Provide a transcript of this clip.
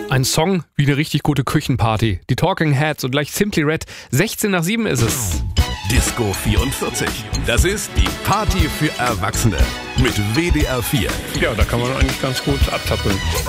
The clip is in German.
Ein Song wie eine richtig gute Küchenparty. Die Talking Heads und gleich Simply Red. 6:16 ist es. Disco 44. Das ist die Party für Erwachsene mit WDR 4. Ja, da kann man eigentlich ganz gut abtappeln.